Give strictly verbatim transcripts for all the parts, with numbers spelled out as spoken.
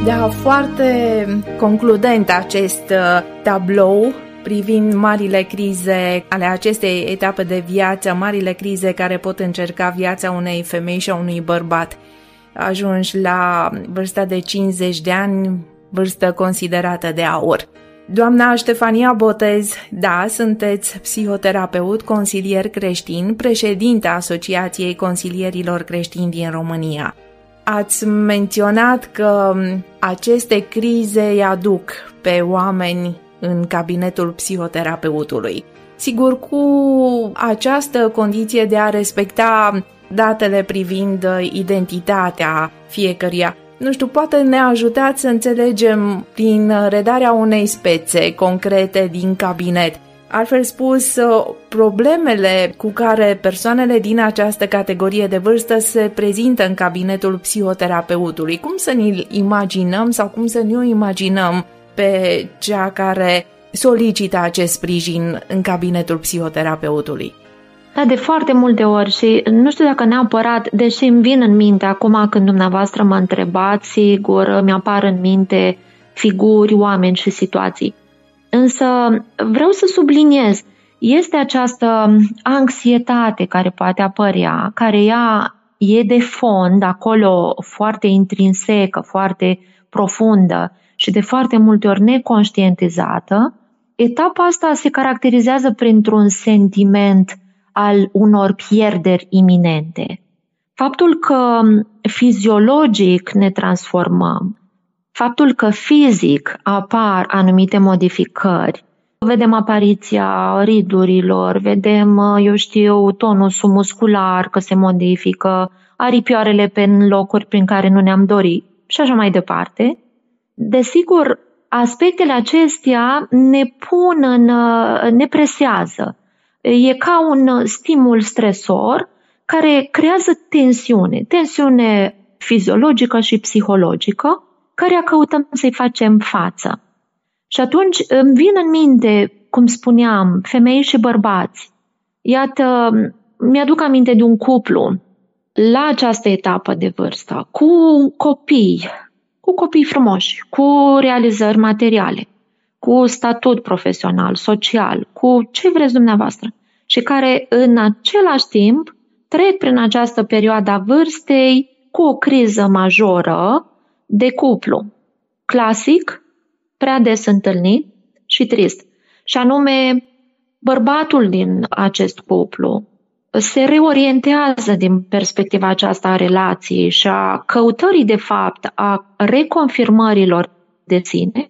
Da, foarte concludent acest uh, tablou privind marile crize ale acestei etape de viață, marile crize care pot încerca viața unei femei și a unui bărbat. Ajungi la vârsta de cincizeci de ani, vârstă considerată de aur. Doamna Ștefania Botez, da, sunteți psihoterapeut, consilier creștin, președinta Asociației Consilierilor Creștini din România. Ați menționat că aceste crize îi aduc pe oameni în cabinetul psihoterapeutului. Sigur, cu această condiție de a respecta datele privind identitatea fiecăruia. Nu știu, poate ne ajutați să înțelegem prin redarea unei spețe concrete din cabinet. Altfel spus, problemele cu care persoanele din această categorie de vârstă se prezintă în cabinetul psihoterapeutului. Cum să ne imaginăm sau cum să ne imaginăm pe cea care solicită acest sprijin în cabinetul psihoterapeutului? Da, de foarte multe ori și nu știu dacă neapărat, deși îmi vin în minte acum când dumneavoastră mă întrebați, sigur, mi-apar în minte figuri, oameni și situații. Însă vreau să subliniez, este această anxietate care poate apărea, care ea e de fond, acolo foarte intrinsecă, foarte profundă și de foarte multe ori neconștientizată. Etapa asta se caracterizează printr-un sentiment al unor pierderi iminente. Faptul că fiziologic ne transformăm, faptul că fizic apar anumite modificări, vedem apariția ridurilor, vedem, eu știu, tonusul muscular că se modifică, aripioarele pe locuri prin care nu ne-am dorit și așa mai departe. Desigur, aspectele acestea ne pun în, ne presează. E ca un stimul stresor care creează tensiune, tensiune fiziologică și psihologică, care căutăm să-i facem față. Și atunci îmi vin în minte, cum spuneam, femei și bărbați. Iată, mi-aduc aminte de un cuplu la această etapă de vârstă, cu copii, cu copii frumoși, cu realizări materiale, cu statut profesional, social, cu ce vreți dumneavoastră, și care în același timp trec prin această perioadă a vârstei cu o criză majoră de cuplu. Clasic, prea des întâlnit și trist. Și anume, bărbatul din acest cuplu se reorientează din perspectiva aceasta a relației și a căutării, de fapt, a reconfirmărilor de sine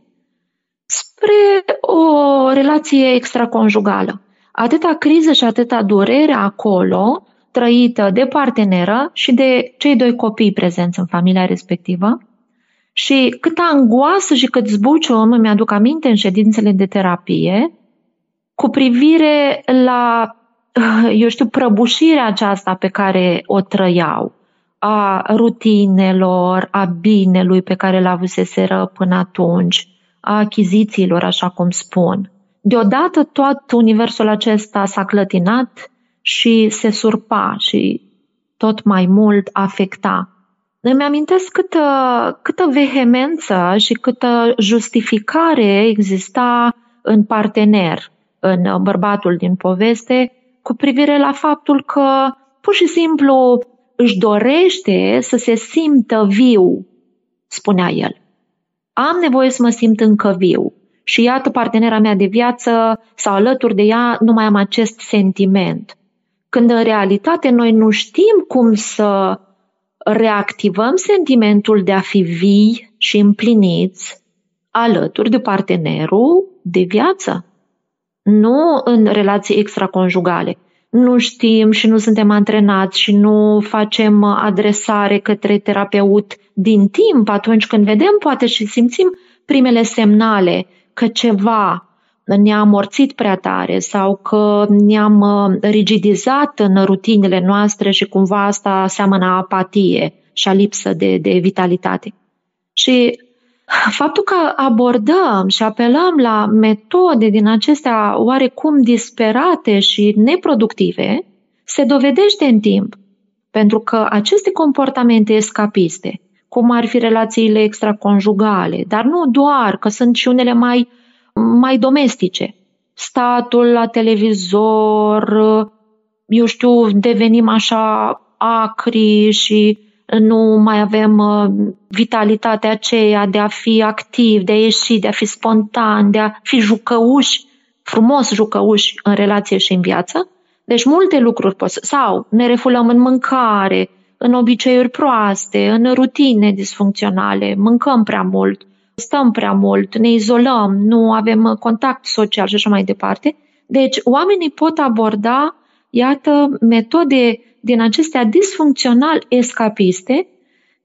spre o relație extraconjugală. Atâta criză și atâta durere acolo, trăită de parteneră și de cei doi copii prezenți în familia respectivă, și cât angoasă și cât zbucium îmi aduc aminte în ședințele de terapie cu privire la, eu știu, prăbușirea aceasta pe care o trăiau, a rutinelor, a binelui pe care l-avuseseră până atunci, a achizițiilor, așa cum spun. Deodată tot universul acesta s-a clătinat și se surpa și tot mai mult afecta. Îmi amintesc câtă, câtă vehemență și câtă justificare exista în partener, în bărbatul din poveste, cu privire la faptul că pur și simplu își dorește să se simtă viu, spunea el. Am nevoie să mă simt încă viu și iată, partenera mea de viață sau alături de ea nu mai am acest sentiment. Când în realitate noi nu știm cum să reactivăm sentimentul de a fi vii și împliniți alături de partenerul de viață, nu în relații extraconjugale. Nu știm și nu suntem antrenați și nu facem adresare către terapeut din timp atunci când vedem, poate și simțim primele semnale că ceva ne-a amorțit prea tare sau că ne-am rigidizat în rutinele noastre și cumva asta seamănă apatie și a lipsă de, de vitalitate. Și faptul că abordăm și apelăm la metode din acestea oarecum disperate și neproductive se dovedește în timp, pentru că aceste comportamente escapiste, cum ar fi relațiile extraconjugale, dar nu doar, că sunt și unele mai, mai domestice. Statul la televizor, eu știu, devenim așa acri și nu mai avem vitalitatea aceea de a fi activ, de a ieși, de a fi spontan, de a fi jucăuși, frumos jucăuși în relație și în viață. Deci multe lucruri pot să... Sau ne refulăm în mâncare, în obiceiuri proaste, în rutine disfuncționale, mâncăm prea mult, stăm prea mult, ne izolăm, nu avem contact social și așa mai departe. Deci oamenii pot aborda, iată, metode din acestea disfuncțional escapiste